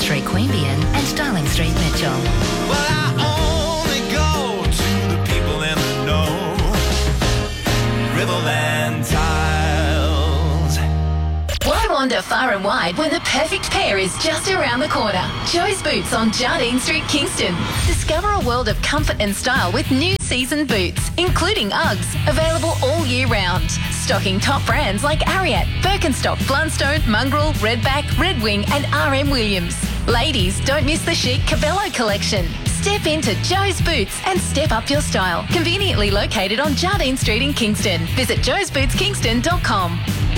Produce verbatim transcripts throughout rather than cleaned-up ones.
Street, Queanbeyan and Darling Street, Mitchell. Well, I only go to the people in the know. Riverland Tiles. Why wander far and wide when the perfect pair is just around the corner? Joe's Boots on Jardine Street, Kingston. Discover a world of comfort and style with new season boots, including Uggs, available all year round. Stocking top brands like Ariat, Birkenstock, Blundstone, Mongrel, Redback, Red Wing and R M Williams. Ladies, don't miss the chic Cabello collection. Step into Joe's Boots and step up your style. Conveniently located on Jardine Street in Kingston. Visit joes boots kingston dot com.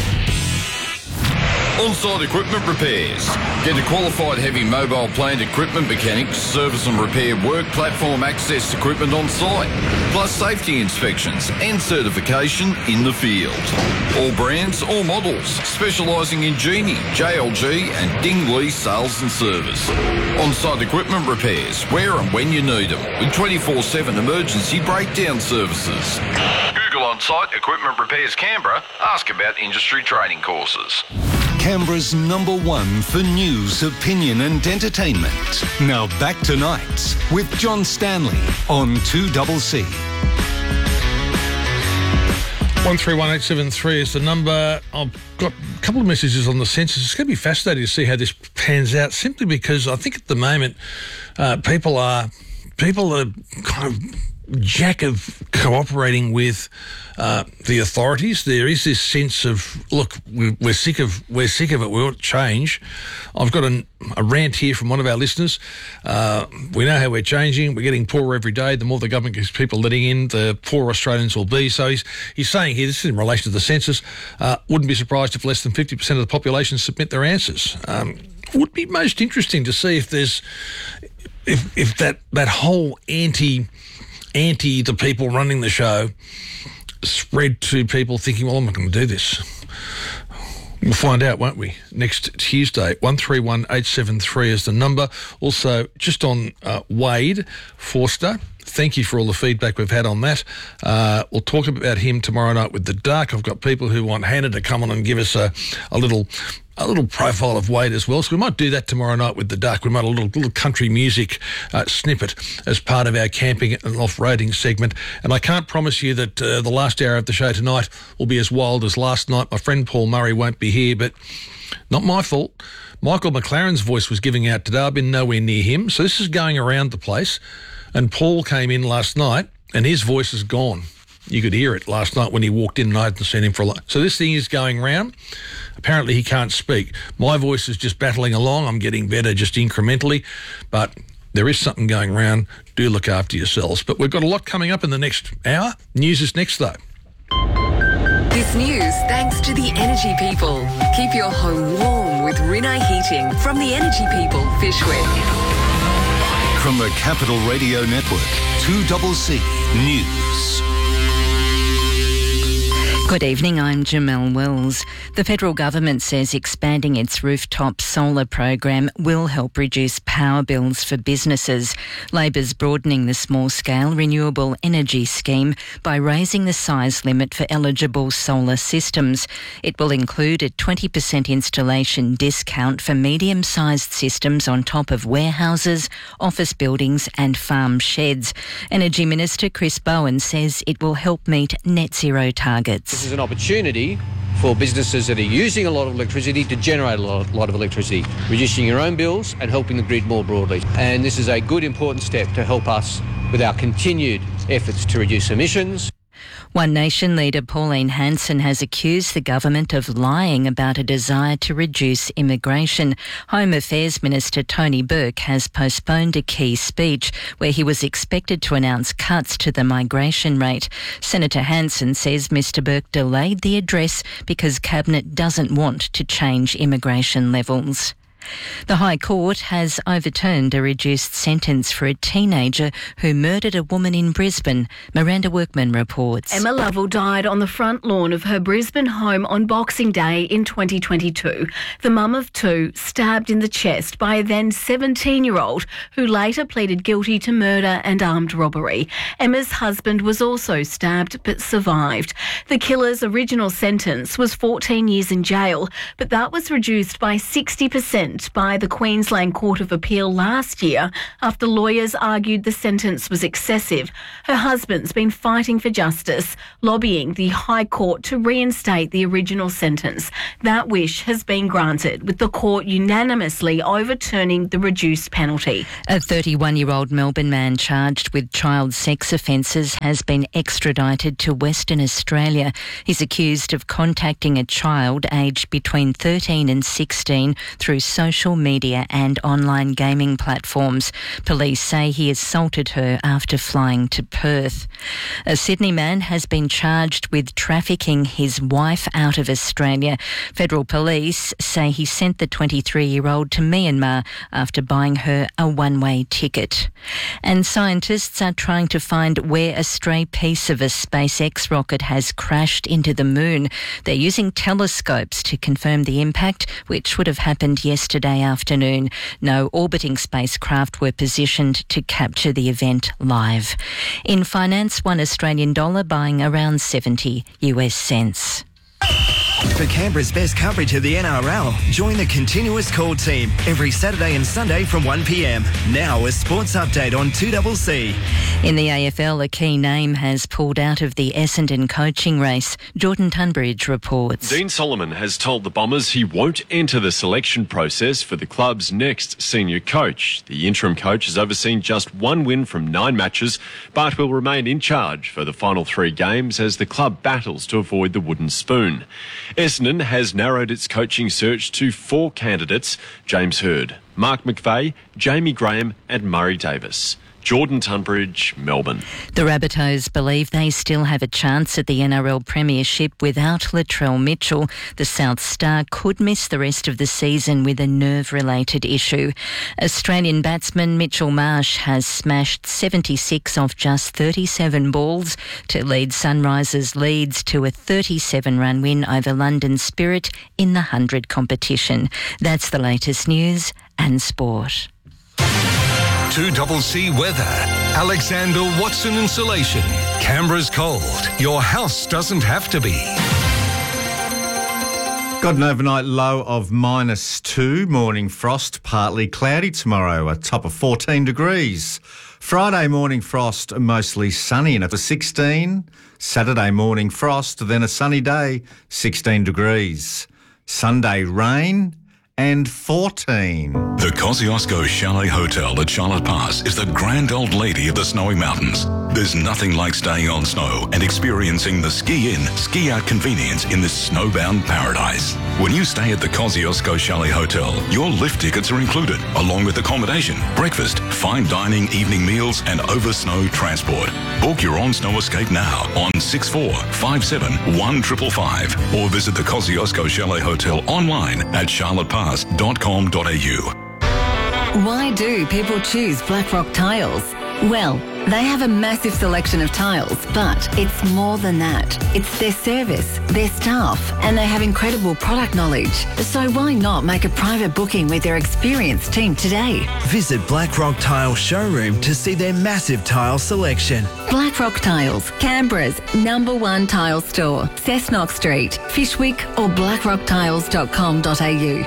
On-site equipment repairs. Get a qualified heavy mobile plant equipment mechanic to service and repair work platform access equipment on site, plus safety inspections and certification in the field. All brands, all models, specialising in Genie, J L G and Dingley sales and service. On-site equipment repairs, where and when you need them, with twenty-four seven emergency breakdown services. Google On-Site Equipment Repairs Canberra. Ask about industry training courses. Canberra's number one for news, opinion and entertainment. Now back to Nights with John Stanley on two C C. one three one eight seven three is the number. I've got a couple of messages on the census. It's going to be fascinating to see how this pans out, simply because I think at the moment uh, people are people are kind of jack of cooperating with uh, the authorities. There is this sense of, look, we're, we're sick of we're sick of it. We want change. I've got an, a rant here from one of our listeners. Uh, we know how we're changing. We're getting poorer every day. The more the government gives people letting in, the poorer Australians will be. So he's he's saying here, this is in relation to the census, uh, wouldn't be surprised if less than fifty percent of the population submit their answers. Um, would be most interesting to see if there's if if that that whole anti. anti the people running the show spread to people thinking, well, I'm not going to do this. We'll find out, won't we? Next Tuesday. one three one eight seven three is the number. Also, just on uh, Wade Forster, thank you for all the feedback we've had on that. Uh, we'll talk about him tomorrow night with The Dark. I've got people who want Hannah to come on and give us a, a little a little profile of Wade as well. So we might do that tomorrow night with The Dark. We might have a little, little country music uh, snippet as part of our camping and off-roading segment. And I can't promise you that uh, the last hour of the show tonight will be as wild as last night. My friend Paul Murray won't be here, but not my fault. Michael McLaren's voice was giving out today. I've been nowhere near him. So this is going around the place. And Paul came in last night and his voice is gone. You could hear it last night when he walked in and I hadn't seen him for a lot. So this thing is going round. Apparently he can't speak. My voice is just battling along. I'm getting better just incrementally. But there is something going round. Do look after yourselves. But we've got a lot coming up in the next hour. News is next, though. This news thanks to the Energy People. Keep your home warm with Rinnai Heating from the Energy People, Fishwick. From the Capital Radio Network, two C C News. Good evening, I'm Jamelle Wells. The federal government says expanding its rooftop solar program will help reduce power bills for businesses. Labor's broadening the small-scale renewable energy scheme by raising the size limit for eligible solar systems. It will include a twenty percent installation discount for medium-sized systems on top of warehouses, office buildings and farm sheds. Energy Minister Chris Bowen says it will help meet net zero targets. This is an opportunity for businesses that are using a lot of electricity to generate a lot, lot of electricity, reducing your own bills and helping the grid more broadly. And this is a good, important step to help us with our continued efforts to reduce emissions. One Nation leader Pauline Hanson has accused the government of lying about a desire to reduce immigration. Home Affairs Minister Tony Burke has postponed a key speech where he was expected to announce cuts to the migration rate. Senator Hanson says Mr Burke delayed the address because Cabinet doesn't want to change immigration levels. The High Court has overturned a reduced sentence for a teenager who murdered a woman in Brisbane. Miranda Workman reports. Emma Lovell died on the front lawn of her Brisbane home on Boxing Day in twenty twenty-two. The mum of two stabbed in the chest by a then seventeen-year-old who later pleaded guilty to murder and armed robbery. Emma's husband was also stabbed but survived. The killer's original sentence was fourteen years in jail, but that was reduced by sixty percent imprisonment by the Queensland Court of Appeal last year after lawyers argued the sentence was excessive. Her husband's been fighting for justice, lobbying the High Court to reinstate the original sentence. That wish has been granted, with the court unanimously overturning the reduced penalty. A thirty-one-year-old Melbourne man charged with child sex offences has been extradited to Western Australia. He's accused of contacting a child aged between thirteen and sixteen through social media and online gaming platforms. Police say he assaulted her after flying to Perth. A Sydney man has been charged with trafficking his wife out of Australia. Federal police say he sent the twenty-three-year-old to Myanmar after buying her a one-way ticket. And scientists are trying to find where a stray piece of a SpaceX rocket has crashed into the moon. They're using telescopes to confirm the impact, which would have happened yesterday afternoon. No orbiting spacecraft were positioned to capture the event live. In finance, one Australian dollar buying around seventy US cents. For Canberra's best coverage of the N R L, join the Continuous Call team every Saturday and Sunday from one p m. Now a sports update on two C C. In the A F L, a key name has pulled out of the Essendon coaching race. Jordan Tunbridge reports. Dean Solomon has told the Bombers he won't enter the selection process for the club's next senior coach. The interim coach has overseen just one win from nine matches, but will remain in charge for the final three games as the club battles to avoid the wooden spoon. Essendon has narrowed its coaching search to four candidates: James Hird, Mark McVeigh, Jamie Graham and Murray Davis. Jordan Tunbridge, Melbourne. The Rabbitohs believe they still have a chance at the N R L Premiership without Latrell Mitchell. The South Star could miss the rest of the season with a nerve-related issue. Australian batsman Mitchell Marsh has smashed seventy-six off just thirty-seven balls to lead Sunrisers Leeds to a thirty-seven run win over London Spirit in the one hundred competition. That's the latest news and sport. two C C weather. Alexander Watson Insulation. Canberra's cold. Your house doesn't have to be. Got an overnight low of minus two. Morning frost, partly cloudy tomorrow, a top of fourteen degrees. Friday morning frost, mostly sunny and at sixteen. Saturday morning frost, then a sunny day, sixteen degrees. Sunday rain and fourteen. The Kosciuszko Chalet Hotel at Charlotte Pass is the grand old lady of the snowy mountains. There's nothing like staying on snow and experiencing the ski-in, ski-out convenience in this snowbound paradise. When you stay at the Kosciuszko Chalet Hotel, your lift tickets are included, along with accommodation, breakfast, fine dining, evening meals and over-snow transport. Book your on-snow escape now on six four five seven one five five five or visit the Kosciuszko Chalet Hotel online at charlotte pass dot com dot a u. Why do people choose Blackrock Tiles? Well, they have a massive selection of tiles, but it's more than that. It's their service, their staff, and they have incredible product knowledge. So why not make a private booking with their experienced team today? Visit Blackrock Tile Showroom to see their massive tile selection. Blackrock Tiles, Canberra's number one tile store. Cessnock Street, Fishwick or blackrock tiles dot com dot a u.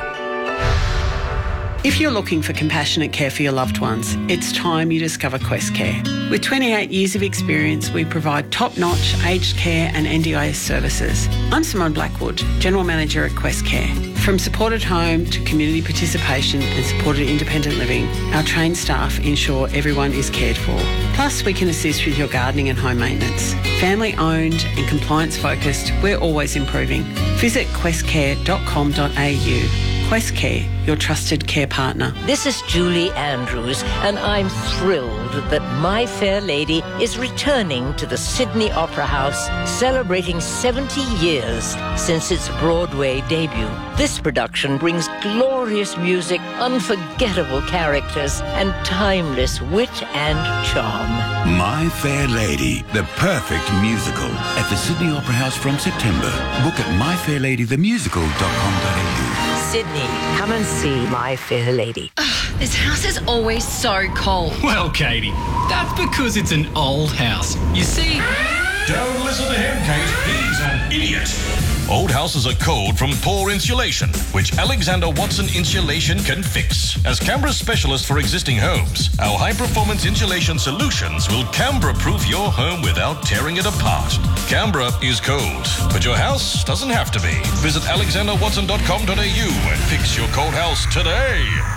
If you're looking for compassionate care for your loved ones, it's time you discover Quest Care. With twenty-eight years of experience, we provide top-notch aged care and N D I S services. I'm Simone Blackwood, General Manager at Quest Care. From supported home to community participation and supported independent living, our trained staff ensure everyone is cared for. Plus, we can assist with your gardening and home maintenance. Family-owned and compliance-focused, we're always improving. Visit quest care dot com dot a u. Quest Care, your trusted care partner. This is Julie Andrews, and I'm thrilled that My Fair Lady is returning to the Sydney Opera House, celebrating seventy years since its Broadway debut. This production brings glorious music, unforgettable characters, and timeless wit and charm. My Fair Lady, the perfect musical, at the Sydney Opera House from September. Book at my fair lady the musical dot com dot a u. Sydney, come and see My Fair Lady. Ugh, this house is always so cold. Well, Katie, that's because it's an old house. You see... Don't listen to him, Kate. He's an idiot. Old houses are cold from poor insulation, which Alexander Watson Insulation can fix. As Canberra's specialist for existing homes, our high-performance insulation solutions will Canberra-proof your home without tearing it apart. Canberra is cold, but your house doesn't have to be. Visit alexander watson dot com dot a u and fix your cold house today.